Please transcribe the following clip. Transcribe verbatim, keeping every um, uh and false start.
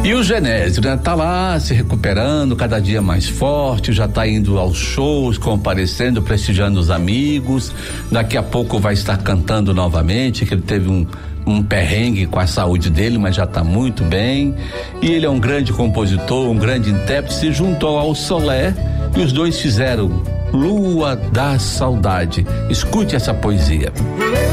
E o Genésio, né? Tá lá se recuperando, cada dia mais forte, já tá indo aos shows, comparecendo, prestigiando os amigos. Daqui a pouco vai estar cantando novamente, que ele teve um um perrengue com a saúde dele, mas já tá muito bem. E ele é um grande compositor, um grande intérprete, se juntou ao Solé e os dois fizeram Lua da Saudade. Escute essa poesia.